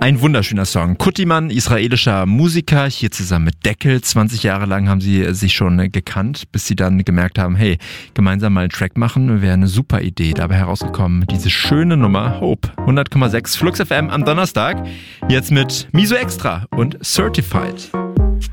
Ein wunderschöner Song. Kutiman, israelischer Musiker, hier zusammen mit Deckel. 20 Jahre lang haben sie sich schon gekannt, bis sie dann gemerkt haben, hey, gemeinsam mal einen Track machen, wäre eine super Idee. Dabei herausgekommen, diese schöne Nummer Hope. 100,6 Flux FM am Donnerstag. Jetzt mit Miso Extra und Certified.